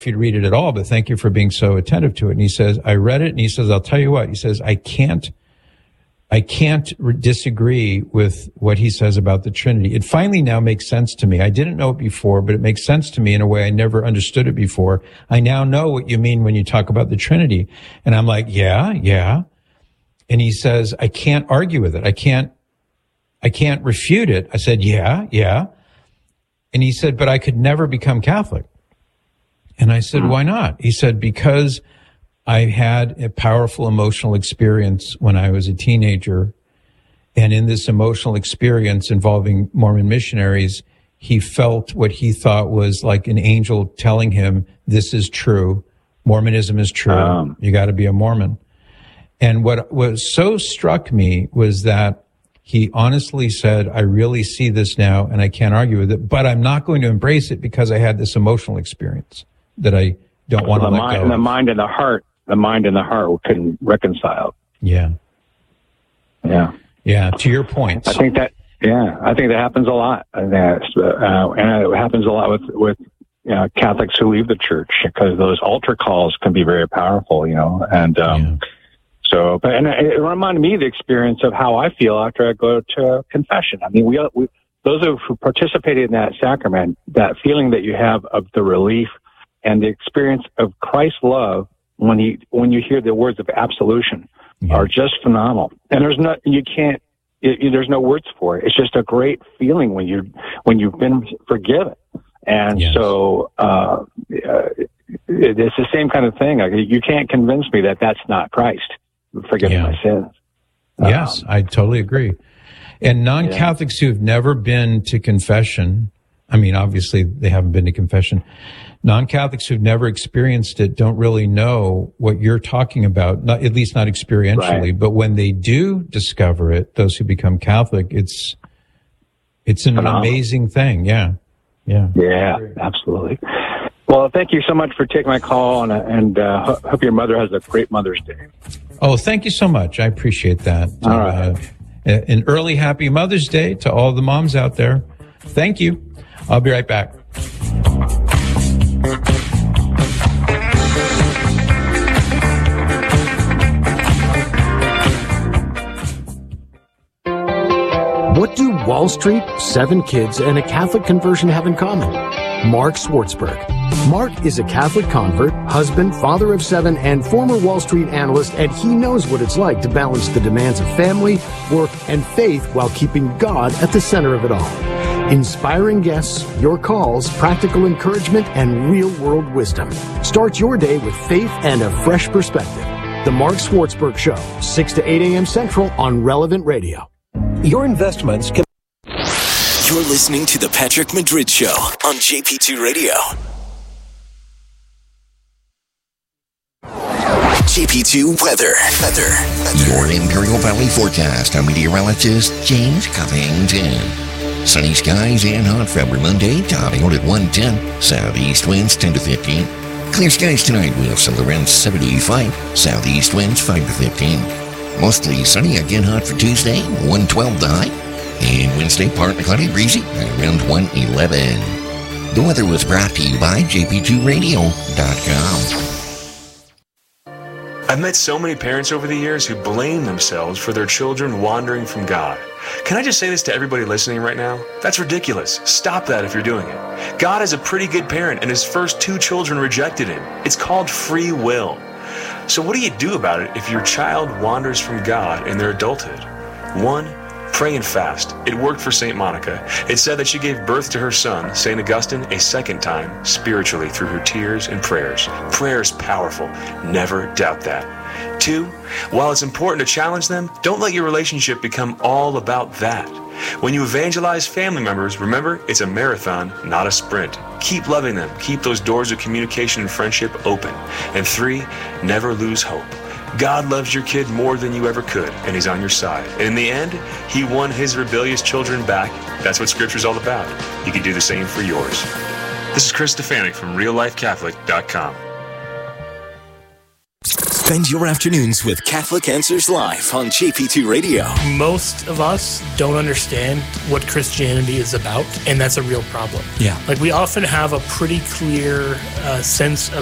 if you'd read it at all, but thank you for being so attentive to it. And he says, I read it, and he says, I'll tell you what. He says, I can't disagree with what he says about the Trinity. It finally now makes sense to me. I didn't know it before, but it makes sense to me in a way I never understood it before. I now know what you mean when you talk about the Trinity. And I'm like, yeah. And he says, I can't argue with it. I can't refute it. I said, yeah. And he said, but I could never become Catholic. And I said, why not? He said, because I had a powerful emotional experience when I was a teenager. And in this emotional experience involving Mormon missionaries, he felt what he thought was like an angel telling him, this is true. Mormonism is true. You got to be a Mormon. And what was so struck me was that he honestly said, I really see this now and I can't argue with it, but I'm not going to embrace it because I had this emotional experience that I don't want to let go. The mind and the heart couldn't reconcile. Yeah. To your point. I think that happens a lot. And it happens a lot with Catholics who leave the church, because those altar calls can be very powerful, So, and it reminded me of the experience of how I feel after I go to confession. I mean, we those who participated in that sacrament, that feeling that you have of the relief and the experience of Christ's love when you hear the words of absolution are just phenomenal. And there's no words for it. It's just a great feeling when you've been forgiven. And so it's the same kind of thing. You can't convince me that that's not Christ forgiving my sins. Yes, I totally agree. And non-Catholics who've never been to confession, I mean, obviously they haven't been to confession. Non-Catholics who've never experienced it don't really know what you're talking about, at least not experientially. Right. But when they do discover it, those who become Catholic, it's an amazing thing. Yeah, absolutely. Well, thank you so much for taking my call, and hope your mother has a great Mother's Day. Oh, thank you so much. I appreciate that. All right. An early happy Mother's Day to all the moms out there. Thank you. I'll be right back. What do Wall Street, 7 kids, and a Catholic conversion have in common? Mark Schwartzberg. Mark is a Catholic convert, husband, father of 7, and former Wall Street analyst, and he knows what it's like to balance the demands of family, work, and faith while keeping God at the center of it all. Inspiring guests, your calls, practical encouragement, and real-world wisdom. Start your day with faith and a fresh perspective. The Mark Schwartzberg Show, 6 to 8 a.m. Central on Relevant Radio. Your investments can... You're listening to the Patrick Madrid Show on JP2 Radio. JP2 Weather. Your Imperial Valley forecast. I'm meteorologist James Covington. Sunny skies and hot February Monday, topping out at 110. Southeast winds 10 to 15. Clear skies tonight with some around 75. Southeast winds 5 to 15. Mostly sunny, again hot for Tuesday, 112 the high. And Wednesday, partly cloudy, breezy, around 111. The weather was brought to you by jp2radio.com. I've met so many parents over the years who blame themselves for their children wandering from God. Can I just say this to everybody listening right now? That's ridiculous. Stop that if you're doing it. God is a pretty good parent, and his first 2 children rejected him. It's called free will. So what do you do about it if your child wanders from God in their adulthood? 1, pray and fast. It worked for St. Monica. It said that she gave birth to her son, St. Augustine, a second time, spiritually through her tears and prayers. Prayer is powerful. Never doubt that. 2, while it's important to challenge them, don't let your relationship become all about that. When you evangelize family members, remember, it's a marathon, not a sprint. Keep loving them. Keep those doors of communication and friendship open. And 3, never lose hope. God loves your kid more than you ever could, and he's on your side. And in the end, he won his rebellious children back. That's what Scripture's all about. You can do the same for yours. This is Chris Stefanik from RealLifeCatholic.com. Spend your afternoons with Catholic Answers Live on JP2 Radio. Most of us don't understand what Christianity is about, and that's a real problem. Yeah. Like, we often have a pretty clear sense of